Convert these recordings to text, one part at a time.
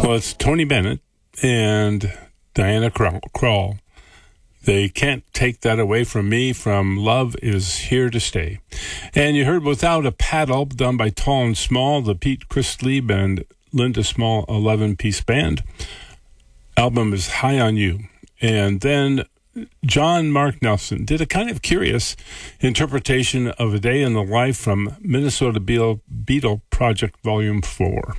Well, it's Tony Bennett and Diana Krall. They can't take that away from me, from Love Is Here to Stay. And you heard Without a Paddle, done by Tall and Small, the Pete Christlieb and Linda Small 11-piece band. Album is High on You. And then John Mark Nelson did a kind of curious interpretation of A Day in the Life from Minnesota Beatle Project Volume 4.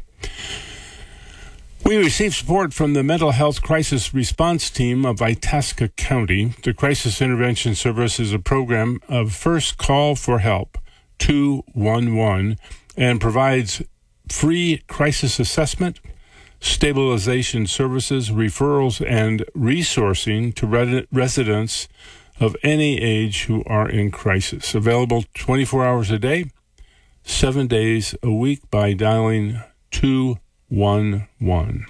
We received support from the Mental Health Crisis Response Team of Itasca County. The Crisis Intervention Service is a program of First Call for Help, 211, and provides free crisis assessment, stabilization services, referrals, and resourcing to residents of any age who are in crisis. Available 24 hours a day, 7 days a week by dialing 211.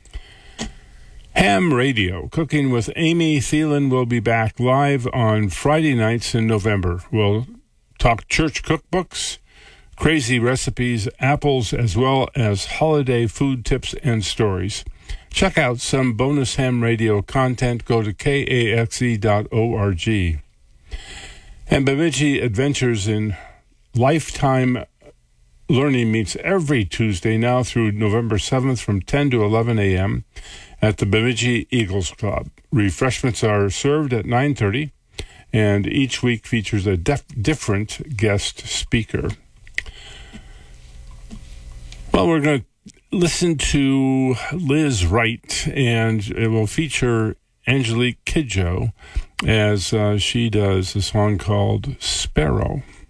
Ham Radio, Cooking with Amy Thielen, will be back live on Friday nights in November. We'll talk church cookbooks, crazy recipes, apples, as well as holiday food tips and stories. Check out some bonus Ham Radio content. Go to kaxe.org. And Bemidji Adventures in Lifetime Learning meets every Tuesday now through November 7th from 10 to 11 a.m. at the Bemidji Eagles Club. Refreshments are served at 9:30, and each week features a different guest speaker. Well, we're going to listen to Liz Wright, and it will feature Angelique Kidjo as she does a song called Sparrow.